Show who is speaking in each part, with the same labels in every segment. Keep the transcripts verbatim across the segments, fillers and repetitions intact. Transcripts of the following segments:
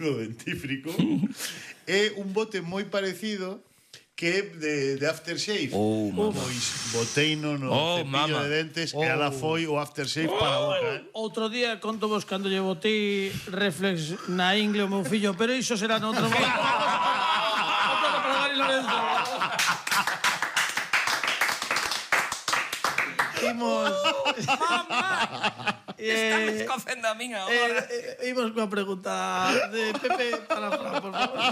Speaker 1: ácido dentífrico, é un bote moi parecido que é de, de aftershave.
Speaker 2: Oh, mama.
Speaker 1: Pois boteino no
Speaker 2: Oh,
Speaker 1: cepillo
Speaker 2: mama.
Speaker 1: de dentes
Speaker 2: Oh.
Speaker 1: e ala foi o aftershave oh. para a boca. Eh?
Speaker 3: Outro día conto vos cando lle botei reflex na ingle o meu fillo, pero iso será noutro momento. Outro para Dani Lorenzo. Imos...
Speaker 2: Mamá! Está me escocendo a min agora.
Speaker 3: Eh, eh, imos coa pregunta de Pepe para Fran, por favor.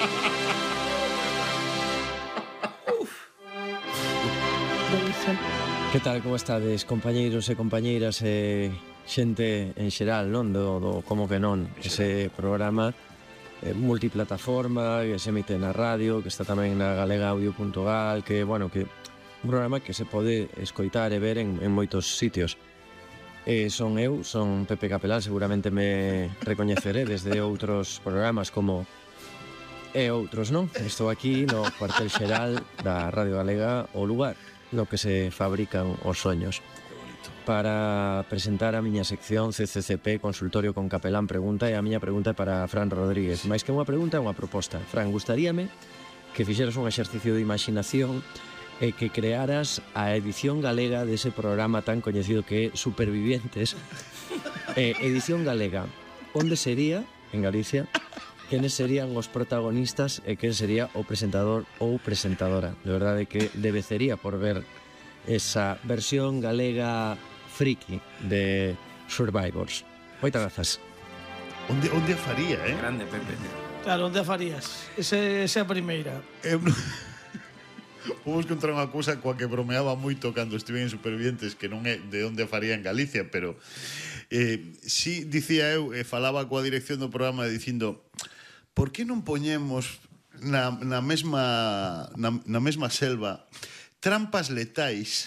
Speaker 4: Que tal, como estades, compañeiros e compañeiras e xente en xeral, non? Do, do como que non, ese programa eh, multiplataforma que se emite na radio, que está tamén na galega audio punto gal, que, bueno, que un programa que se pode escoitar e ver en, en moitos sitios. Eh, son eu, son Pepe Capelán, seguramente me recoñeceré desde outros programas como e outros, non? Estou aquí no cuartel xeral da Radio Galega, o lugar no que se fabrican os soños. Para presentar a miña sección C C C P, Consultorio con Capelán Pregunta, e a miña pregunta é para Fran Rodríguez. Mais que unha pregunta é unha proposta. Fran, gustaríame que fixeras un exercicio de imaginación e que crearas a edición galega dese programa tan coñecido que é Supervivientes. eh, edición galega, onde sería, en Galicia, quenes serían os protagonistas e quen sería o presentador ou presentadora. De verdade que debecería por ver esa versión galega friki de Survivors. Moitas grazas.
Speaker 1: Onde, onde faría, eh?
Speaker 2: Grande, Pepe.
Speaker 3: Claro, onde a farías? Ese, esa é a primeira.
Speaker 1: Eu non... Vamos contar unha cousa coa que bromeaba moito cando estive en Supervivientes, que non é de onde faría en Galicia, pero eh, si dicía eu, e falaba coa dirección do programa dicindo: por que non poñemos na, na mesma na, na mesma selva trampas letais?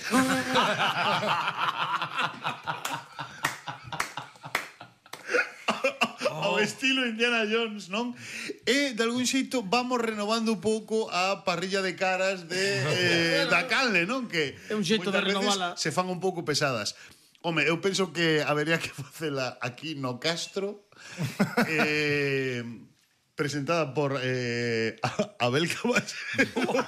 Speaker 1: Ao estilo Indiana Jones, non? E, de algún xeito, vamos renovando un pouco a parrilla de caras de, eh, da canle, non? Que
Speaker 3: é un xeito de renovala.
Speaker 1: Se fan un pouco pesadas. Home, eu penso que habería que facela aquí no Castro, eh, presentada por eh, Abel Caballero.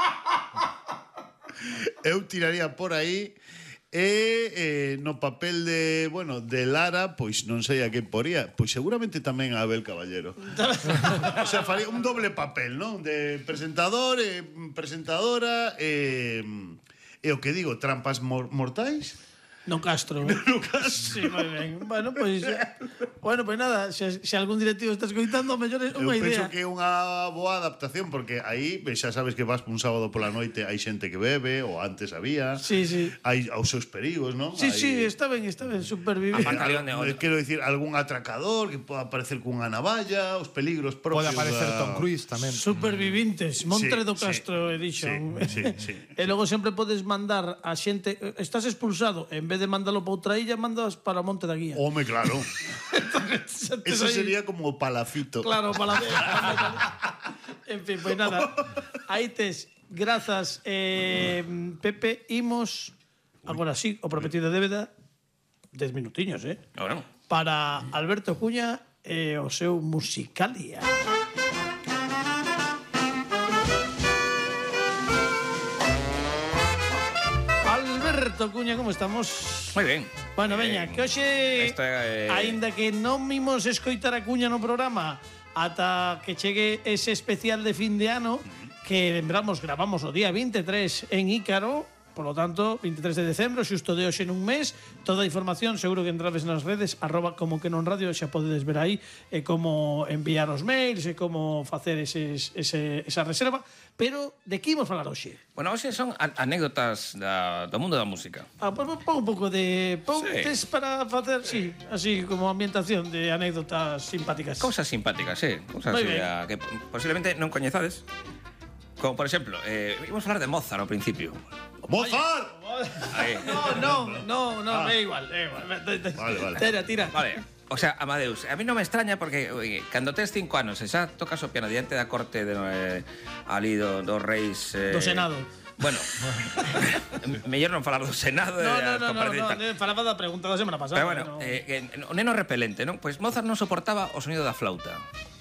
Speaker 1: Eu tiraría por aí. E eh, no papel de, bueno, de Lara, pois non sei a que poría, pois seguramente tamén a Abel Caballero. O sea, faría un doble papel, non? De presentador e presentadora e, e o que digo, trampas mor mortais.
Speaker 3: No Castro.
Speaker 1: No Castro.
Speaker 3: Sí, moi ben. Bueno, pois pues, bueno, pois pues nada, se, se algún directivo está escoitando, mellor é unha idea.
Speaker 1: Eu penso que é unha boa adaptación, porque aí xa sabes que vas un sábado pola noite, hai xente que bebe, ou antes había.
Speaker 3: Sí, sí.
Speaker 1: Hai os seus perigos, non?
Speaker 3: Sí,
Speaker 1: hai...
Speaker 3: sí, está ben, está ben, supervivir.
Speaker 1: Eh, quero dicir, algún atracador que poda aparecer cunha navalla, os peligros propios.
Speaker 5: Pode aparecer
Speaker 1: da...
Speaker 5: Tom Cruise tamén.
Speaker 3: Supervivintes, Montre
Speaker 1: sí,
Speaker 3: do Castro
Speaker 1: sí,
Speaker 3: Edition.
Speaker 1: Sí, sí, sí.
Speaker 3: E logo sempre podes mandar a xente, estás expulsado, en vez de mandalo para outra illa, mandas para o Monte da Guía.
Speaker 1: Home, claro.
Speaker 3: Entonces,
Speaker 1: eso sería como o palafito.
Speaker 3: Claro, palafito. En fin, pois pues nada. Aí tes, grazas, eh, Pepe, imos agora sí, o prometido débeda, dez minutiños, eh?
Speaker 2: Ahora.
Speaker 3: Para Alberto Cuña e o seu Musicalia. Alberto Cuña, como estamos?
Speaker 2: Moi ben.
Speaker 3: Bueno, veña,
Speaker 2: eh,
Speaker 3: que hoxe,
Speaker 2: esta, eh...
Speaker 3: aínda que non mimos escoitar a Cuña no programa ata que chegue ese especial de fin de ano, que lembramos, gravamos o día vinte e tres en Ícaro, por lo tanto, vinte e tres de decembro, xusto de hoxe nun mes. Toda a información seguro que entrades nas redes arroba como que non radio, xa podedes ver aí e como enviar os mails e como facer eses, ese, esa reserva. Pero de que imos falar hoxe?
Speaker 2: Bueno, hoxe son anécdotas da, do mundo da música.
Speaker 3: Ah, pon un pouco de... Pon
Speaker 2: Sí.
Speaker 3: tes para facer, sí, así como ambientación de anécdotas simpáticas.
Speaker 2: Cousas simpáticas, sí. Cousas
Speaker 3: Moi
Speaker 2: así,
Speaker 3: ben.
Speaker 2: a, que posiblemente non coñezades. Como, por exemplo, eh, íbamos a falar de Mozart ao principio.
Speaker 1: ¡Mozart!
Speaker 2: Aí.
Speaker 3: No, no, no, no,
Speaker 1: Ah.
Speaker 3: é igual, é igual.
Speaker 1: Vale, vale.
Speaker 3: Tira, tira.
Speaker 2: Vale. O sea, Amadeus, a mí non me extraña porque oye, cando tes cinco anos e xa tocas o piano diante da corte de, eh, ali do, dos reis... Eh,
Speaker 3: Do Senado.
Speaker 2: Bueno, mellor non falar do Senado.
Speaker 3: No,
Speaker 2: e
Speaker 3: no,
Speaker 2: da
Speaker 3: no, no,
Speaker 2: compartida
Speaker 3: no,
Speaker 2: e tal.
Speaker 3: falaba da pregunta da semana pasada.
Speaker 2: Pero bueno,
Speaker 3: no.
Speaker 2: eh, eh, o neno repelente, non? Pois Mozart non soportaba o sonido da flauta.